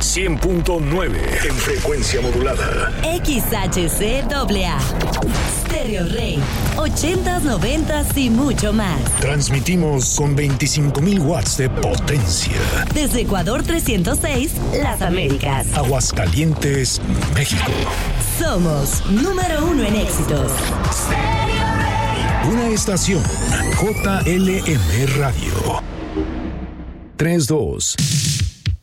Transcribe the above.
100.9 en frecuencia modulada. XHCAA. Stereo Rey. 80s, 90s y mucho más. Transmitimos con 25,000 watts de potencia. Desde Ecuador 306, Las Américas. Aguascalientes, México. Somos número 1 en éxitos. Una estación JLM Radio. 32.